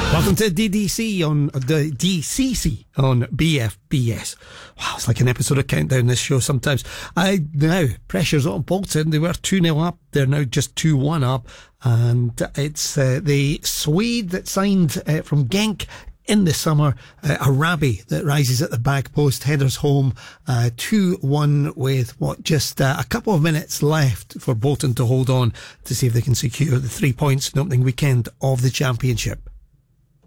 Welcome to DDC on the DCC on BFBS. Wow, it's like an episode of Countdown, this show sometimes. Now, pressure's on Bolton. They were 2-0 up. They're now just 2-1 up. And it's the Swede that signed from Genk in the summer, Arabi, that rises at the back post, headers home 2-1 with just a couple of minutes left for Bolton to hold on to see if they can secure the 3 points in the opening weekend of the Championship.